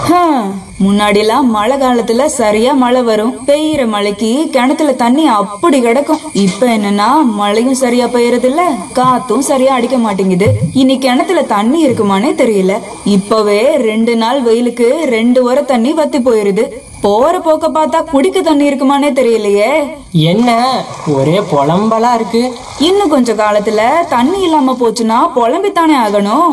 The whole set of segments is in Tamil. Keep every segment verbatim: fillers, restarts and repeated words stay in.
முன்னாடி எல்லாம் மழை காலத்துல சரியா மழை வரும், பெய்யற மழைக்கு கிணத்துல தண்ணி அப்படி கிடக்கும். இப்ப என்னன்னா மழையும் சரியா பெய்யறது இல்ல, காத்தும் சரியா அடிக்க மாட்டேங்குது. இனி கிணத்துல தண்ணி இருக்குமானே தெரியல. இப்பவே ரெண்டு நாள் வெயிலுக்கு ரெண்டு வர தண்ணி வத்தி போயிருது. போற போக்க பார்த்தா குடிக்க தண்ணி இருக்குமானே தெரியலையே. என்ன ஒரே புலம்பலா இருக்கு. இன்னும் கொஞ்ச காலத்துல தண்ணி இல்லாம போச்சுன்னா புலம்பித்தானே ஆகணும்.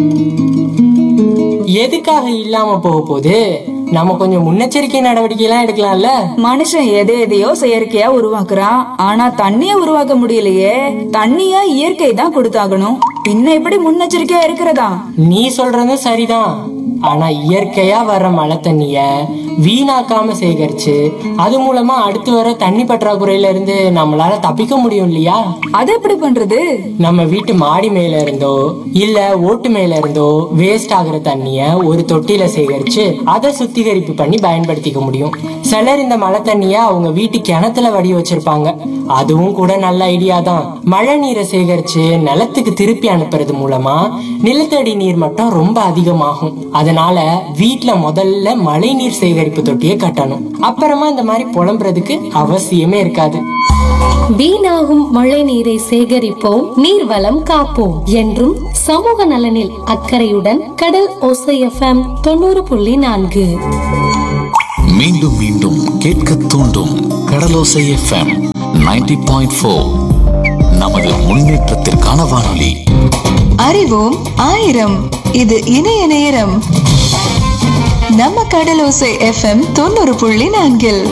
எதுக்காக இல்லாம போக போகுது? நம்ம கொஞ்சம் முன்னெச்சரிக்கை நடவடிக்கை எல்லாம் எடுக்கலாம்ல. மனுஷன் எதை எதையோ செயற்கையா உருவாக்குறான், ஆனா தண்ணிய உருவாக்க முடியலையே. தண்ணிய இயற்கை தான் கொடுத்தாகணும், பின்ன எப்படி முன்னெச்சரிக்கையா இருக்கிறதா? நீ சொல்றது சரிதான். ஆனா இயற்கையா வர்ற மழை தண்ணிய வீணாக்காம சேகரிச்சு அது மூலமா அடுத்து வர தண்ணி பற்றாக்குறையில இருந்து நம்மளால தப்பிக்க முடியும் இல்லையா? அது எப்படி பண்றது? நம்ம வீட்டு மாடி மேல இருந்தோ இல்ல ஓட்டு மேல இருந்தோ வேஸ்ட் ஆகுற தண்ணிய ஒரு தொட்டில சேகரிச்சு அதை சுத்திகரிப்பு பண்ணி பயன்படுத்திக்க முடியும். சிலர் இந்த மழை தண்ணிய அவங்க வீட்டு கிணத்துல வடி வச்சிருப்பாங்க. அதுவும் கூட நல்ல ஐடியா தான். மழை நீரை சேகரிச்சு நிலத்துக்கு திருப்பி அனுப்புறது மூலமா நிலத்தடி நீர் மட்டம் ரொம்ப அதிகமாகும். அதனால வீட்டுல முதல்ல மழை நீர் சேகரிப்பு தொட்டியை கட்டணும். அப்புறமா இந்த மாதிரி புலம்புறதுக்கு அவசியமே இருக்காது. வீணாகும் மழை நீரை சேகரிப்போம், நீர்வளம் காப்போம் என்றும் சமூக நலனில் அக்கறையுடன் கடல் ஓசை எஃப்எம் தொண்ணூறு புள்ளி நான்கு. மீண்டும் மீண்டும் கேட்க தூண்டும் கடலோசை எஃப்எம் நைன்டி பாயிண்ட் ஃபோர். நமது முன்னேற்றத்திற்கான வானொலி. அறிவோம் ஆயிரம், இது இணைய நேரம். நம்ம கடலோசை எஃப்எம் தொண்ணூறு புள்ளி நான்கில்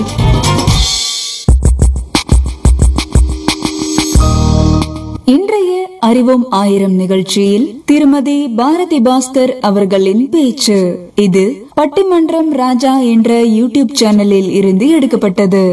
இன்றைய அறிவோம் ஆயிரம் நிகழ்ச்சியில் திருமதி பாரதி பாஸ்கர் அவர்களின் பேச்சு. இது பட்டிமன்றம் ராஜா என்ற யூடியூப் சேனலில் இருந்து எடுக்கப்பட்டது.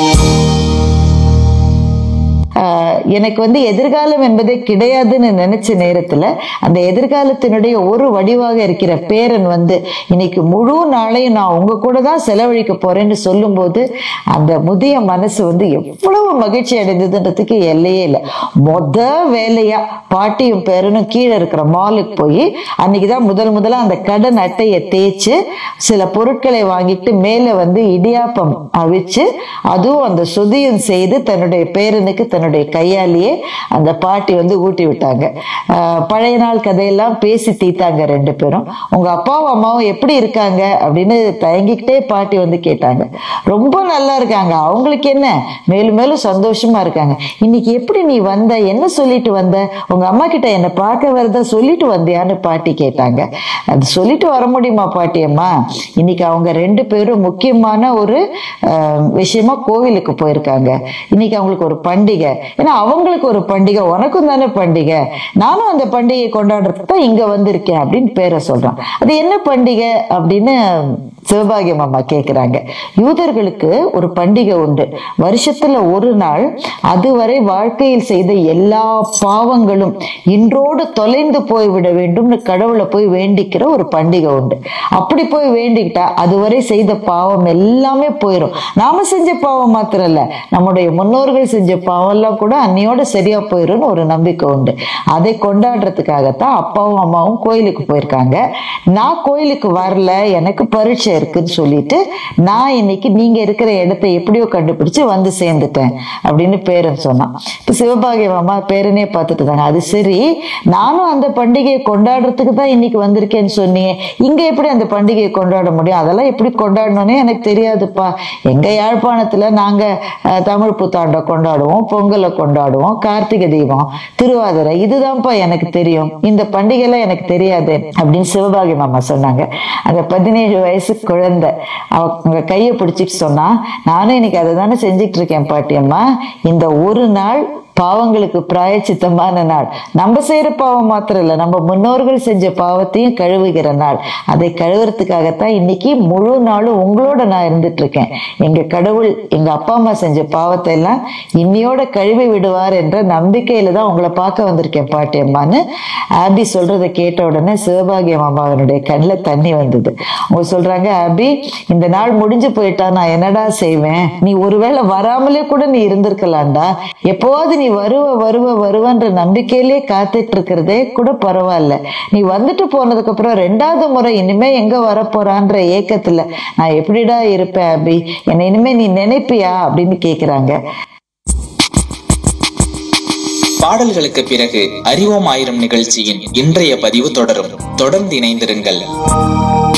எனக்கு வந்து எதிர்காலம் என்பதே கிடையாதுன்னு நினைச்ச நேரத்துல அந்த எதிர்காலத்தினுடைய ஒரு வடிவாக இருக்கிற பேரன் வந்து இன்னைக்கு முழு நாளையும் நான் உங்க கூட தான் செலவழிக்க போறேன்னு சொல்லும் போது அந்த முதிய மனசு வந்து எவ்வளவு மகிழ்ச்சி அடைந்ததுன்றதுக்கு எல்லையே இல்லை. மொத வேலையா பாட்டியும் பேரனும் கீழே இருக்கிற மாலுக்கு போய் அன்னைக்குதான் முதல் முதல்ல அந்த கடன் அட்டையை தேய்ச்சு சில பொருட்களை வாங்கிட்டு மேல வந்து இடியாப்பம் அவிச்சு அதுவும் அந்த சுதியும் செய்து தன்னுடைய பேரனுக்கு தன்னுடைய கையாலேயே அந்த பாட்டி வந்து ஊட்டி விட்டாங்க. பழைய நாள் கதையெல்லாம் பேசி தீத்தாங்க ரெண்டு பேரும். உங்க அப்பாவும் அம்மாவும் எப்படி இருக்காங்க அப்படின்னு தயங்கிக்கிட்டே பாட்டி வந்து கேட்டாங்க. ரொம்ப நல்லா இருக்காங்க, அவங்களுக்கு என்ன, மேலும் மேலும் சந்தோஷமா இருக்காங்க. இன்னைக்கு எப்படி நீ வந்த, என்ன சொல்லிட்டு வந்த, உங்க அம்மா கிட்ட என்ன பார்க்க வரத சொல்லிட்டு வந்தியான்னு பாட்டி கேட்டாங்க. அது சொல்லிட்டு வர முடியுமா பாட்டி அம்மா? இன்னைக்கு அவங்க ரெண்டு பேரும் முக்கியமான ஒரு விஷயமா கோவிலுக்கு போயிருக்காங்க. இன்னைக்கு அவங்களுக்கு ஒரு பண்டிகை. ஏன்னா அவங்களுக்கு ஒரு பண்டிகை, உனக்கும் தானே பண்டிகை, நானும் அந்த பண்டிகையை கொண்டாடுறதுக்கு தான் இங்க வந்திருக்கேன் அப்படின்னு பேரை சொல்றான். அது என்ன பண்டிகை அப்படின்னு சிவபாகியம் அம்மா கேட்கிறாங்க. யூதர்களுக்கு ஒரு பண்டிகை உண்டு, வருஷத்துல ஒரு நாள். அதுவரை வாழ்க்கையில் செய்த எல்லா பாவங்களும் இன்றோடு தொலைந்து போய்விட வேண்டும்னு கடவுளை போய் வேண்டிக்கிற ஒரு பண்டிகை உண்டு. அப்படி போய் வேண்டிக்கிட்டா அதுவரை செய்த பாவம் எல்லாமே போயிடும். நாம செஞ்ச பாவம் மாத்திரம் இல்ல, நம்முடைய முன்னோர்கள் செஞ்ச பாவம் எல்லாம் கூட அன்னையோட சரியா போயிரும்னு ஒரு நம்பிக்கை உண்டு. அதை கொண்டாடுறதுக்காகத்தான் அப்பாவும் அம்மாவும் கோயிலுக்கு போயிருக்காங்க. நான் கோயிலுக்கு வரல, எனக்கு பரீட்சை இருக்குன்னு சொல்லிட்டு நான் இன்னைக்கு நீங்க இருக்கிற இடத்தை எப்படியோ கண்டுபிடிச்சு வந்து சேர்ந்துட்டேன் அப்படின்னு பேரன் சொன்னான். இப்ப சிவபாகியம் அம்மா பேரனே பார்த்துட்டு தாங்க, அது சரி, நானும் அந்த பண்டிகையை கொண்டாடுறதுக்கு தான் இன்னைக்கு வந்திருக்கேன்னு சொன்னீங்க, இங்க எப்படி அந்த பண்டிகையை கொண்டாட முடியும், அதெல்லாம் எப்படி கொண்டாடணும்னே எனக்கு தெரியாதுப்பா. எங்க யாழ்ப்பாணத்துல நாங்க தமிழ் புத்தாண்டை கொண்டாடுவோம், பொங்கலை கொண்டாடுவோம், கார்த்திகை தீபம், திருவாதிரை, இதுதான்ப்பா எனக்கு தெரியும், இந்த பண்டிகை எல்லாம் எனக்கு தெரியாது அப்படின்னு சிவபாகியம் அம்மா சொன்னாங்க. அந்த பதினேழு வயசு குழந்தை அவங்க கையை பிடிச்சிட்டு சொன்னா, நானும் இன்னைக்கு அதை தானே செஞ்சுட்டு இருக்கேன் பாட்டியம்மா. இந்த ஒரு நாள் பாவங்களுக்கு பிராயச்சித்தமான நாள். நம்ம செய்யற பாவம் மாத்திரம் இல்ல, நம்ம முன்னோர்கள் செஞ்ச பாவத்தையும் கழுவுகிற நாள். அதை கழுவுறதுக்காகத்தான் இன்னைக்கு முழு நாளும் உங்களோட நான் இருந்துட்டு இருக்கேன். எங்க கடவுள் எங்க அப்பா அம்மா செஞ்ச பாவத்தை எல்லாம் இன்னையோட கழுவி விடுவார் என்ற நம்பிக்கையில தான் உங்களை பார்க்க வந்திருக்கேன் பாட்டியம்மான்னு ஆபி சொல்றதை கேட்ட உடனே சிவபாகியம் அம்மாவனுடைய கண்ணில் தண்ணி வந்தது. அவங்க சொல்றாங்க, ஆபி, இந்த நாள் முடிஞ்சு போயிட்டா நான் என்னடா செய்வேன், நீ ஒருவேளை வராமலே கூட நீ இருந்திருக்கலாம்டா, எப்போது நீ வருவ வருவ வருவன்ற நம்பிக்கையிலே காத்துட்டு இருக்கிறதே கூட பரவாயில்ல. நீ வந்துட்டு போனதுக்கு அப்புறம் ரெண்டாவது முறை இனிமே எங்க வரப்போறான்ற ஏக்கத்துல நான் எப்படிடா இருப்பேன் அபி, என்னை இனிமே நீ நினைப்பியா அப்படின்னு கேக்குறாங்க. பாடல்களுக்கு பிறகு அறிவோம் ஆயிரம் நிகழ்ச்சியின் இன்றைய பதிவு தொடரும். தொடர்ந்து இணைந்திருங்கள்.